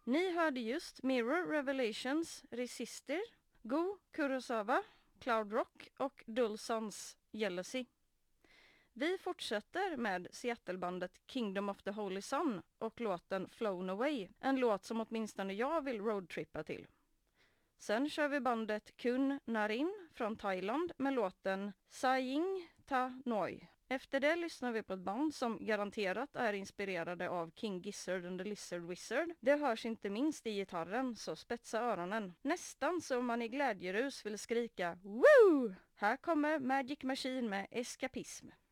Ni hörde just Mirror Revelations, Resister, Go Kurosawa, Cloud Rock och Dulsons Jealousy. Vi fortsätter med Seattle-bandet Kingdom of the Holy Sun och låten Flown Away, en låt som åtminstone jag vill roadtrippa till. Sen kör vi bandet Kun Narin från Thailand med låten Saying Ta Noi. Efter det lyssnar vi på ett band som garanterat är inspirerade av King Gizzard and the Lizard Wizard. Det hörs inte minst i gitarren, så spetsa öronen. Nästan så man i glädjerus vill skrika Woo! Här kommer Magic Machine med Eskapism.